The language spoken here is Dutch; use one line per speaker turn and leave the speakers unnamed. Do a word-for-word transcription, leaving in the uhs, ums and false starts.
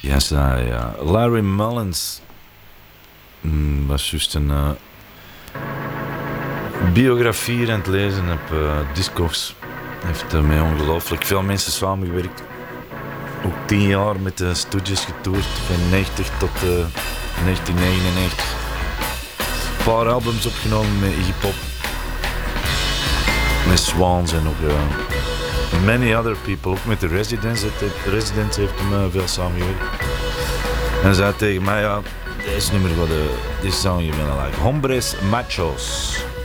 Yes, I, uh, Larry Mullins mm, was juist een uh, biografie aan het lezen op uh, Discogs. Hij heeft uh, met ongelooflijk veel mensen samengewerkt. Ook tien jaar met de Stooges getoerd, van negentig tot uh, negentien negenennegentig. Een paar albums opgenomen met Iggy Pop, met Swans en nog uh, many other people. Ook met de Residents, de Residents heeft hem uh, veel samengewerkt. En zei tegen mij, ja, deze nummer gaat uh, this song you gonna like. Hombres Machos.